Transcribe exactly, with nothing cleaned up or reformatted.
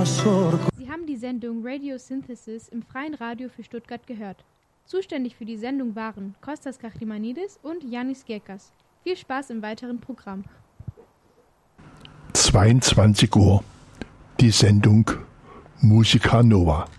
Sie haben die Sendung Radio Synthesis im Freien Radio für Stuttgart gehört. Zuständig für die Sendung waren Kostas Kachrimanidis und Yannis Gerkas. Viel Spaß im weiteren Programm. zweiundzwanzig Uhr. Die Sendung Musica Nova.